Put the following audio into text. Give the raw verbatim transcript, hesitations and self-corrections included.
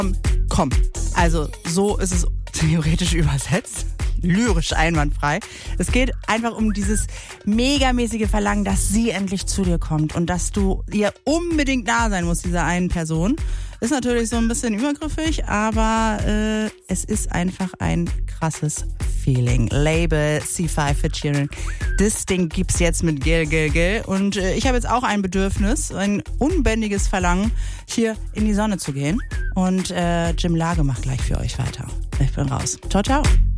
Komm, also so ist es theoretisch übersetzt. Lyrisch einwandfrei. Es geht einfach um dieses megamäßige Verlangen, dass sie endlich zu dir kommt und dass du ihr unbedingt nah sein musst, dieser einen Person. Ist natürlich so ein bisschen übergriffig, aber äh, es ist einfach ein krasses Feeling. Label C fünf featuring. Das Ding gibt's jetzt mit Gil Gil Gil. Und äh, ich habe jetzt auch ein Bedürfnis, ein unbändiges Verlangen, hier in die Sonne zu gehen. Und äh, Jim Lage macht gleich für euch weiter. Ich bin raus. Ciao, ciao.